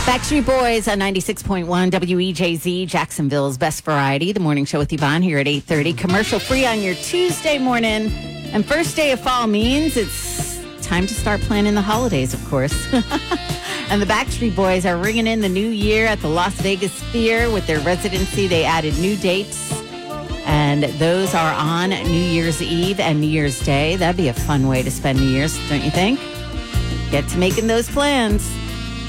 Backstreet Boys on 96.1 WEJZ, Jacksonville's best variety. The morning show with Yvonne here at 8:30. Commercial free on your Tuesday morning. And first day of fall means it's time to start planning the holidays, of course. And the Backstreet Boys are ringing in the new year at the Las Vegas Sphere with their residency. They added new dates, and those are on New Year's Eve and New Year's Day. That'd be a fun way to spend New Year's, don't you think? Get to making those plans.